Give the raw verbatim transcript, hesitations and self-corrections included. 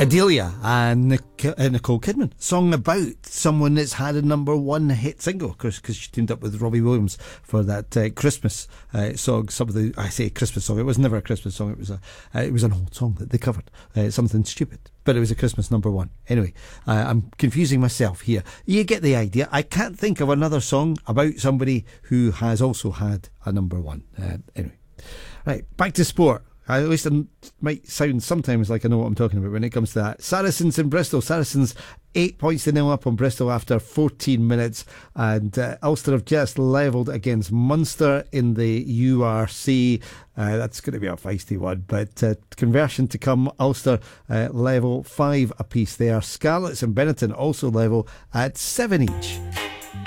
Adelia and Nic- uh, Nicole Kidman. Song about someone that's had a number one hit single, of course, because she teamed up with Robbie Williams for that uh, Christmas uh, song. Some of the, I say Christmas song, it was never a Christmas song, it was a uh, it was an old song that they covered, uh, something stupid, but it was a Christmas number one. Anyway, uh, I'm confusing myself here. You get the idea. I can't think of another song about somebody who has also had a number one. Uh, anyway, right, back to sport. At least it might sound sometimes like I know what I'm talking about when it comes to that. Saracens in Bristol. Saracens eight points to nil up on Bristol after fourteen minutes. And uh, Ulster have just levelled against Munster in the U R C. Uh, that's going to be a feisty one. But uh, conversion to come. Ulster uh, level five apiece there. Scarlets and Benetton also level at seven each.